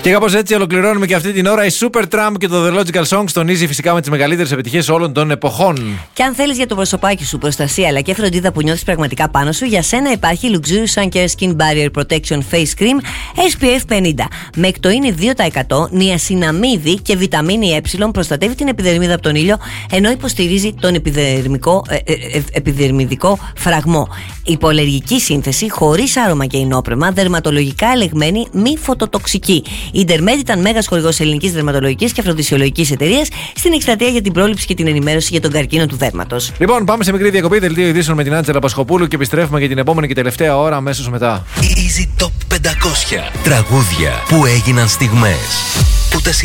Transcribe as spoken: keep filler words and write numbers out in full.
Και κάπως έτσι ολοκληρώνουμε και αυτή την ώρα. Η Supertramp και το The Logical Songs τονίζει φυσικά με τις μεγαλύτερες επιτυχίες όλων των εποχών. Και αν θέλεις για το προσωπάκι σου προστασία αλλά και φροντίδα που νιώθεις πραγματικά πάνω σου, για σένα υπάρχει Luxurious Sun Care Skin Barrier Protection Face Cream ες πι εφ πενήντα. Με εκτοΐνη δύο τοις εκατό, νιασιναμίδη και βιταμίνη Ε, προστατεύει την επιδερμίδα από τον ήλιο, ενώ υποστηρίζει τον επιδερμικό, ε, ε, ε, επιδερμιδικό φραγμό. Υποαλλεργική σύνθεση, χωρίς άρωμα και υνόπνευμα, δερματολογικά ελεγμένη, μη φωτοτοξική. Η Dermed ήταν μέγας χορηγός ελληνικής δερματολογικής και αφροδισιολογικής εταιρείας στην εκστρατεία για την πρόληψη και την ενημέρωση για τον καρκίνο του δέρματος. Λοιπόν, πάμε σε μικρή διακοπή, δελτίο ειδήσεων με την Άντζελα Πασχοπούλου και επιστρέφουμε για την επόμενη και τελευταία ώρα αμέσως μετά. Easy Top πεντακόσια τραγούδια που έγιναν στιγμές.